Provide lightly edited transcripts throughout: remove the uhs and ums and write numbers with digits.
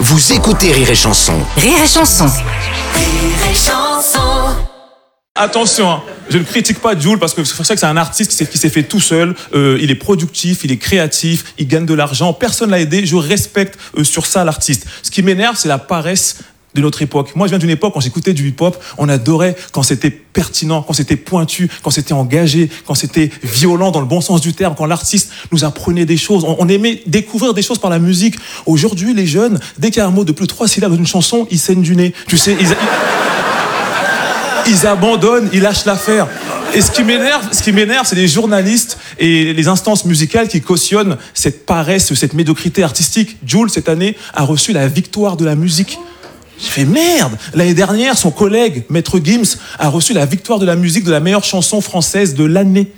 Vous écoutez Rire et Chanson. Rire et Chanson. Rire et Chanson. Attention, hein, je ne critique pas Jul parce que c'est vrai que c'est un artiste qui s'est fait tout seul. Il est productif, il est créatif, il gagne de l'argent. Personne l'a aidé. Je respecte sur ça l'artiste. Ce qui m'énerve, c'est la paresse de notre époque. Moi, je viens d'une époque quand j'écoutais du hip-hop, on adorait quand c'était pertinent, quand c'était pointu, quand c'était engagé, quand c'était violent dans le bon sens du terme, quand l'artiste nous apprenait des choses. On aimait découvrir des choses par la musique. Aujourd'hui, les jeunes, dès qu'il y a un mot de plus de 3 syllabes dans une chanson, ils saignent du nez. Tu sais, ils abandonnent, ils lâchent l'affaire. Et ce qui m'énerve, c'est les journalistes et les instances musicales qui cautionnent cette paresse, cette médiocrité artistique. Jul, cette année, a reçu la victoire de la musique. J'ai fait merde. L'année dernière, son collègue, Maître Gims, a reçu la victoire de la musique de la meilleure chanson française de l'année.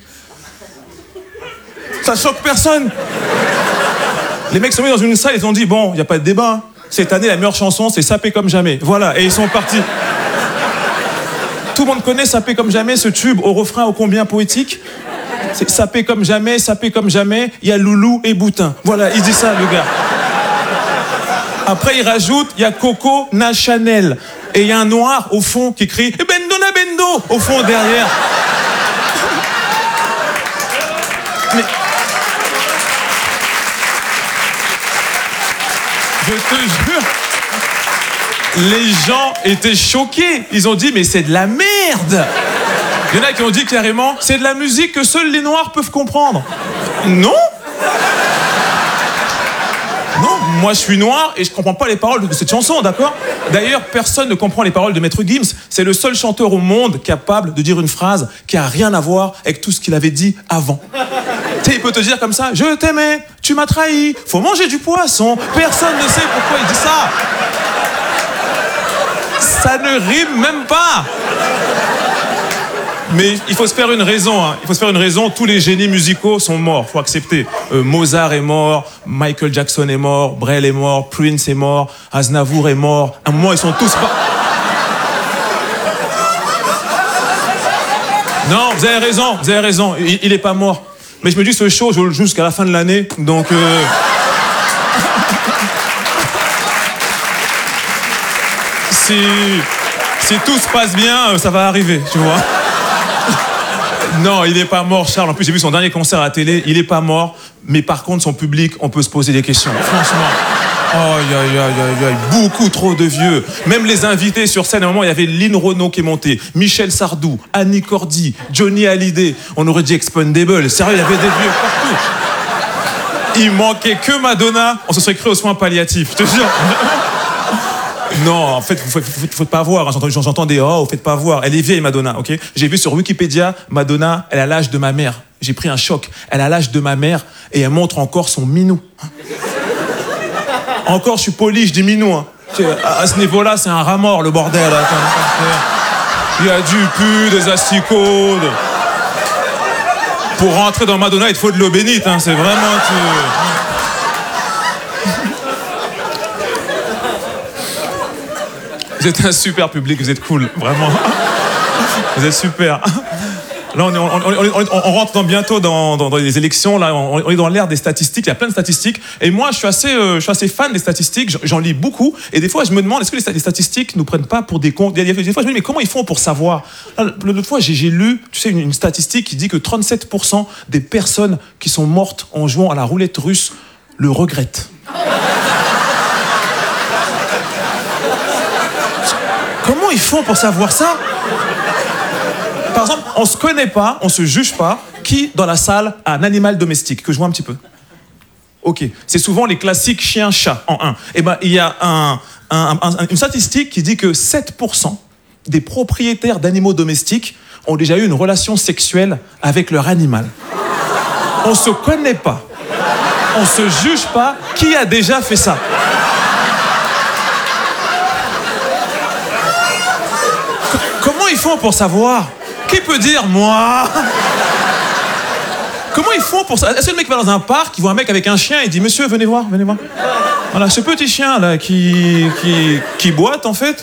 Ça choque personne. Les mecs sont mis dans une salle, ils ont dit, bon, il n'y a pas de débat. Hein. Cette année, la meilleure chanson, c'est Sapé comme jamais. Voilà, et ils sont partis. Tout le monde connaît Sapé comme jamais, ce tube au refrain ô combien poétique. C'est Sapé comme jamais, il y a Loulou et Boutin. Voilà, il dit ça, le gars. Après, il rajoute, il y a Coco na Chanel. Et il y a un noir au fond qui crie Bendo na Bendo au fond derrière. Mais je te jure, les gens étaient choqués. Ils ont dit mais c'est de la merde. Il y en a qui ont dit carrément c'est de la musique que seuls les noirs peuvent comprendre. Non. Non, moi je suis noir et je comprends pas les paroles de cette chanson, d'accord? D'ailleurs, personne ne comprend les paroles de Maître Gims. C'est le seul chanteur au monde capable de dire une phrase qui a rien à voir avec tout ce qu'il avait dit avant. Tu sais, il peut te dire comme ça, je t'aimais, tu m'as trahi, faut manger du poisson. Personne ne sait pourquoi il dit ça. Ça ne rime même pas. Mais il faut se faire une raison, hein. Il faut se faire une raison. Tous les génies musicaux sont morts, faut accepter. Mozart est mort, Michael Jackson est mort, Brel est mort, Prince est mort, Aznavour est mort. À un moment, ils sont tous pas... Non, vous avez raison. Il est pas mort. Mais je me dis, ce show, je le joue jusqu'à la fin de l'année, donc... Si tout se passe bien, ça va arriver, tu vois. Non, il est pas mort, Charles. En plus, j'ai vu son dernier concert à la télé. Il est pas mort, mais par contre, son public, on peut se poser des questions. Franchement. Aïe, beaucoup trop de vieux. Même les invités sur scène, à un moment, il y avait Lynn Renaud qui est monté, Michel Sardou, Annie Cordy, Johnny Hallyday. On aurait dit Expendable. Sérieux, il y avait des vieux partout. Il manquait que Madonna. On se serait cru aux soins palliatifs, je te jure. Non, en fait, vous faites pas voir. Hein. J'entends des vous faites pas voir. Elle est vieille, Madonna, ok? J'ai vu sur Wikipédia, Madonna, elle a l'âge de ma mère. J'ai pris un choc. Elle a l'âge de ma mère et elle montre encore son minou. Encore, je suis poli, je dis minou. Hein. À ce niveau-là, c'est un rat mort, le bordel. Attends, il y a du pu, des asticots. Pour rentrer dans Madonna, il te faut de l'eau bénite. Hein. C'est vraiment... Vous êtes un super public, vous êtes cool, vraiment. Vous êtes super. Là, on rentre bientôt dans les élections. Là, on est dans l'ère des statistiques. Il y a plein de statistiques. Et moi, je suis assez fan des statistiques. J'en lis beaucoup. Et des fois, je me demande, est-ce que les statistiques nous prennent pas pour des cons? Des fois, je me dis, mais comment ils font pour savoir? L'autre fois, j'ai lu, tu sais, une statistique qui dit que 37% des personnes qui sont mortes en jouant à la roulette russe le regrettent. Comment ils font pour savoir ça? Par exemple, on se connaît pas, on se juge pas. Qui, dans la salle, a un animal domestique? Que je vois un petit peu. Ok. C'est souvent les classiques chien-chat en un. Eh ben, il y a une statistique qui dit que 7% des propriétaires d'animaux domestiques ont déjà eu une relation sexuelle avec leur animal. On se connaît pas. On se juge pas. Qui a déjà fait ça? Comment ils font pour savoir? Qui peut dire moi? Comment ils font pour ça? Est-ce que le mec va dans un parc, il voit un mec avec un chien, il dit monsieur, venez voir. Voilà, ce petit chien là qui boite en fait.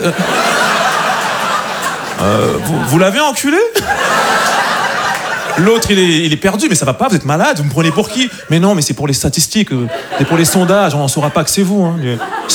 Vous l'avez enculé? L'autre, il est perdu, mais ça va pas, vous êtes malade, vous me prenez pour qui? Mais non, mais c'est pour les statistiques, c'est pour les sondages, on ne saura pas que c'est vous. Hein.